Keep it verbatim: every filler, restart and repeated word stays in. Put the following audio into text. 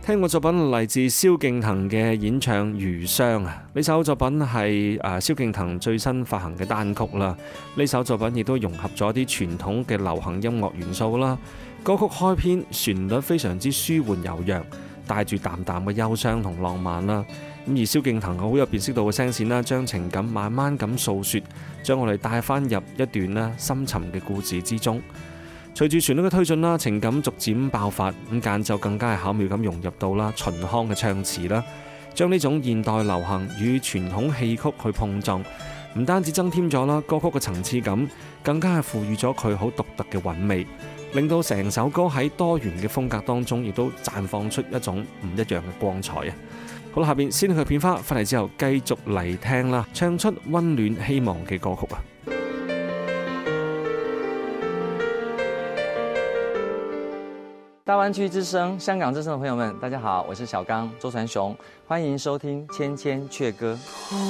聽過作品嚟自蕭敬騰嘅演唱《餘香》啊，呢首作品係誒蕭敬騰最新發行嘅單曲啦。呢首作品亦都融合咗啲傳統嘅流行音樂元素啦。歌曲開篇旋律非常之舒緩柔弱，帶住淡淡嘅憂傷同浪漫啦。咁而蕭敬騰好有辨識度嘅聲線啦，將情感慢慢咁訴說，將我哋帶翻入一段啦深沉嘅故事之中。隨住旋律嘅推進啦，情感逐漸爆發，咁間奏更加係巧妙咁融入到啦秦腔嘅唱詞啦，將呢種現代流行與傳統戲曲去碰撞，唔單止增添咗啦歌曲嘅層次感，更加係賦予咗佢好獨特嘅韻味，令到成首歌喺多元嘅風格當中，亦都綻放出一種唔一樣嘅光彩啊！好啦，下邊先去片花，翻嚟之後繼續嚟聽啦，唱出溫暖希望嘅歌曲啊！ 大灣區之聲、香港之聲的朋友們，大家好，我是小剛周傳雄，歡迎收聽《千千闕歌》。